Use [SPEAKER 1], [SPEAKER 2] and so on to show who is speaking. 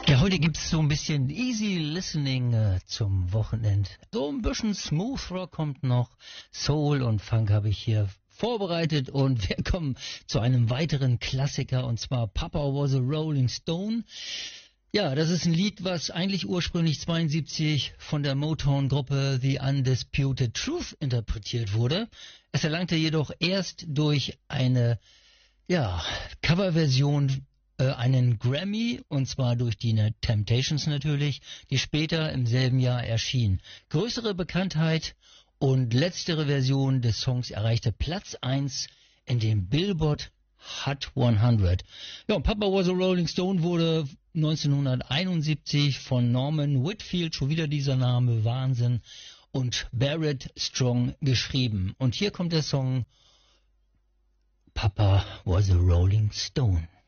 [SPEAKER 1] Ja, heute gibt's so ein bisschen Easy Listening zum Wochenende. So ein bisschen Smooth Rock kommt noch, Soul und Funk habe ich hier vorbereitet und wir kommen zu einem weiteren Klassiker und zwar Papa Was a Rolling Stone. Ja, das ist ein Lied, was eigentlich ursprünglich 72 von der Motown-Gruppe The Undisputed Truth interpretiert wurde. Es erlangte jedoch erst durch eine Coverversion einen Grammy, und zwar durch die Temptations natürlich, die später im selben Jahr erschien. Größere Bekanntheit und letztere Version des Songs erreichte Platz 1 in den Billboard Hot 100. Ja, und Papa Was a Rolling Stone wurde 1971 von Norman Whitfield, schon wieder dieser Name, Wahnsinn, und Barrett Strong geschrieben. Und hier kommt der Song Papa Was a Rolling Stone.